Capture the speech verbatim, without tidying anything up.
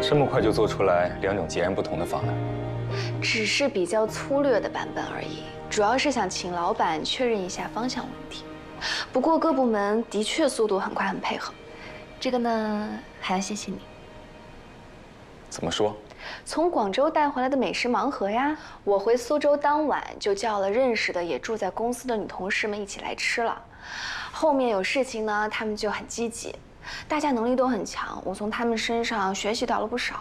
这么快就做出来两种截然不同的方案？ 只是比较粗略的版本而已，主要是想请老板确认一下方向问题。不过各部门的确速度很快，很配合。这个呢，还要谢谢你。 怎么说？ 从广州带回来的美食盲盒呀，我回苏州当晚就叫了认识的也住在公司的女同事们一起来吃了。后面有事情呢，他们就很积极，大家能力都很强，我从他们身上学习到了不少。